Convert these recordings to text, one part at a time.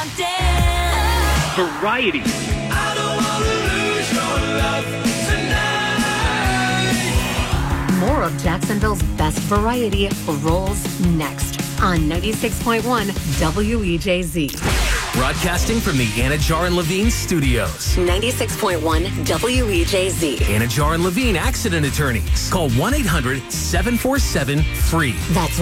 Variety. I don't wanna lose your love tonight. More of Jacksonville's best variety rolls next on 96.1 WEJZ. Broadcasting from the Anajar and Levine studios. 96.1 WEJZ. Anajar and Levine Accident Attorneys. Call 1-800-747-FREE. That's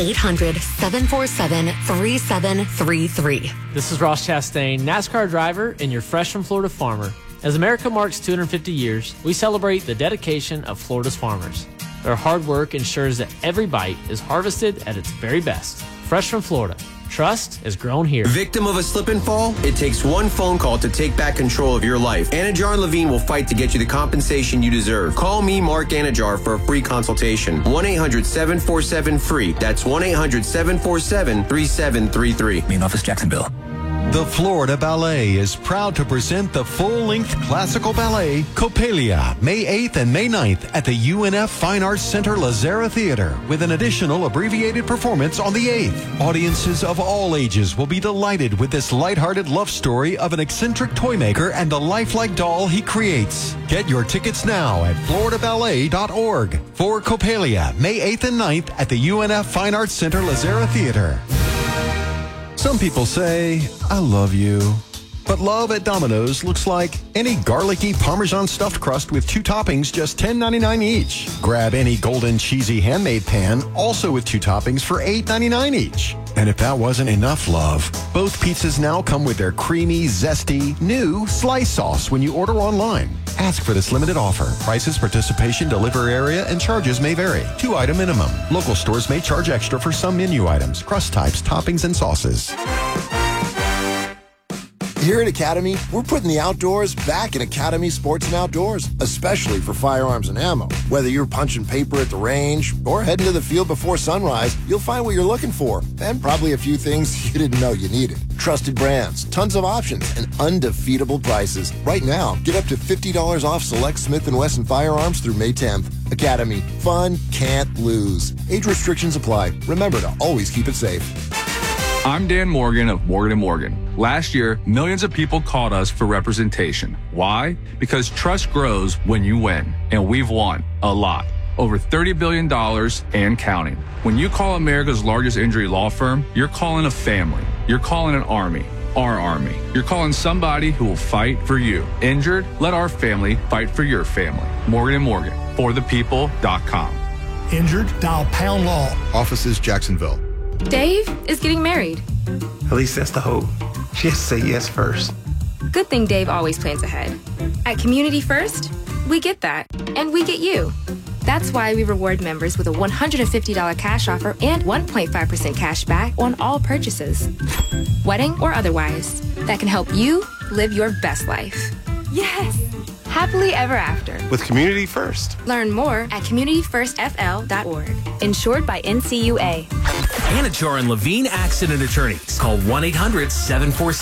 1-800-747-3733. This is Ross Chastain, NASCAR driver and your Fresh from Florida farmer. As America marks 250 years, we celebrate the dedication of Florida's farmers. Their hard work ensures that every bite is harvested at its very best. Fresh from Florida. Trust is grown here. Victim of a slip and fall? It takes one phone call to take back control of your life. Anajar and Levine will fight to get you the compensation you deserve. Call me, Mark Anajar, for a free consultation. 1-800-747-FREE. That's 1-800-747-3733. Main office, Jacksonville. The Florida Ballet is proud to present the full-length classical ballet, Coppelia, May 8th and May 9th at the UNF Fine Arts Center Lazara Theater, with an additional abbreviated performance on the 8th. Audiences of all ages will be delighted with this lighthearted love story of an eccentric toy maker and the lifelike doll he creates. Get your tickets now at floridaballet.org for Coppelia, May 8th and 9th at the UNF Fine Arts Center Lazara Theater. Some people say, I love you. But love at Domino's looks like any garlicky Parmesan stuffed crust with 2 toppings, just $10.99 each. Grab any golden cheesy handmade pan, also with 2 toppings for $8.99 each. And if that wasn't enough love, both pizzas now come with their creamy, zesty, new slice sauce when you order online. Ask for this limited offer. Prices, participation, delivery area, and charges may vary. 2-item minimum. Local stores may charge extra for some menu items, crust types, toppings, and sauces. Here at Academy, we're putting the outdoors back in Academy Sports and Outdoors, especially for firearms and ammo. Whether you're punching paper at the range or heading to the field before sunrise, you'll find what you're looking for, and probably a few things you didn't know you needed. Trusted brands, tons of options, and undefeatable prices. Right now, get up to $50 off select Smith & Wesson firearms through May 10th. Academy, fun can't lose. Age restrictions apply. Remember to always keep it safe. I'm Dan Morgan of Morgan & Morgan. Last year, millions of people called us for representation. Why? Because trust grows when you win, and we've won a lot. Over $30 billion and counting. When you call America's largest injury law firm, you're calling a family. You're calling an army. Our army. You're calling somebody who will fight for you. Injured? Let our family fight for your family. Morgan & Morgan. ForThePeople.com. Injured? Dial Pound Law. Offices, Jacksonville. Dave is getting married. At least that's the hope. She has to say yes first. Good thing Dave always plans ahead. At Community First, we get that. And we get you. That's why we reward members with a $150 cash offer and 1.5% cash back on all purchases. Wedding or otherwise. That can help you live your best life. Yes! Happily ever after. With Community First. Learn more at communityfirstfl.org. Insured by NCUA. Anajar and Levine Accident Attorneys. Call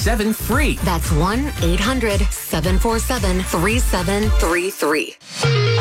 1-800-747-FREE. That's 1-800-747-3733.